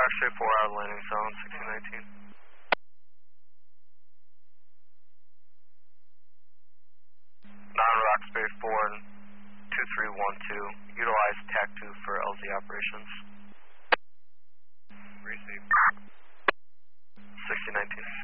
Foxtrot 4 out of landing zone, 1619. Non-Rock Space 4 and 2312. Utilize TAC 2 for LZ operations. Receive. 1619.